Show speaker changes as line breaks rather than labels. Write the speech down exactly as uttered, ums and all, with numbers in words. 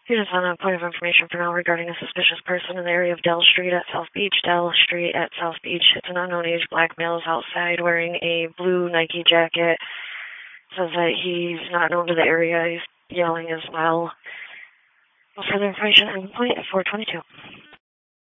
He just on a point of information for now regarding a suspicious person in the area of Dell Street at South Beach. Dell Street at South Beach. It's an unknown age black male is outside wearing a blue Nike jacket. Says that he's not known to the area. He's yelling as well. No further information on point at four twenty-two.